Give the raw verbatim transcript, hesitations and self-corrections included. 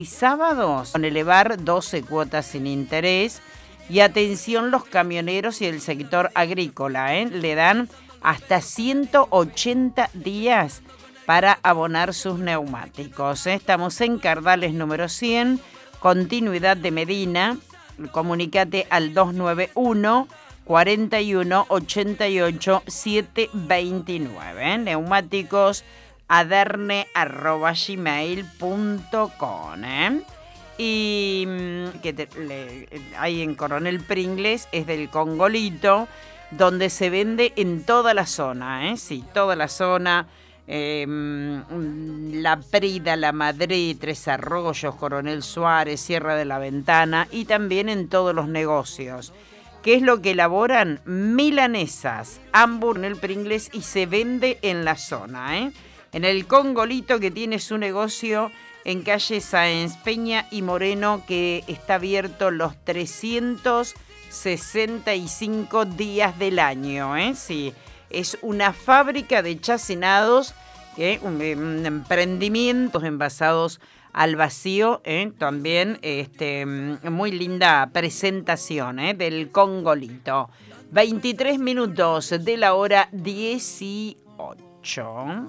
Y sábados con elevar doce cuotas sin interés. Y atención los camioneros y el sector agrícola, ¿eh? Le dan hasta ciento ochenta días para abonar sus neumáticos, ¿eh? Estamos en Cardales número cien, continuidad de Medina. Comunicate al dos nueve uno, cuarenta y uno, ochenta y ocho, setecientos veintinueve, ¿eh? Neumáticos aderne arroba gmail punto com, ¿eh? Y que te, le, hay en Coronel Pringles, es del Congolito, donde se vende en toda la zona, ¿eh? Sí, toda la zona, eh, La Prida, La Madrid, Tres Arroyos, Coronel Suárez, Sierra de la Ventana y también en todos los negocios. ¿Qué es lo que elaboran? Milanesas, hamburguesas, Coronel Pringles, y se vende en la zona, ¿eh? En el Congolito, que tiene su negocio en calle Sáenz Peña y Moreno, que está abierto los trescientos sesenta y cinco días del año, ¿eh? Sí, es una fábrica de chacinados, ¿eh? un, un emprendimientos envasados al vacío, ¿eh? También este, muy linda presentación, ¿eh? Del Congolito. veintitrés minutos de la hora dieciocho.